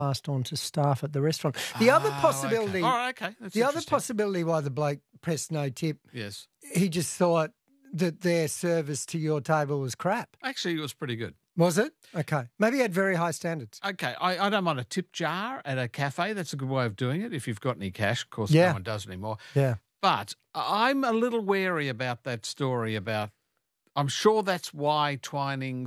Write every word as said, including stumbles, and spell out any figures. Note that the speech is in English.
passed on to staff at the restaurant. The other Oh, possibility, okay. All right, okay. That's the other interesting. possibility why the bloke pressed no tip, Yes. he just thought that their service to your table was crap. Actually, it was pretty good. Was it? Okay. Maybe he had very high standards. Okay, I, I don't mind a tip jar at a cafe. That's a good way of doing it if you've got any cash. Of course, Yeah. no one does anymore. Yeah. But I'm a little wary about that story about, I'm sure that's why Twinings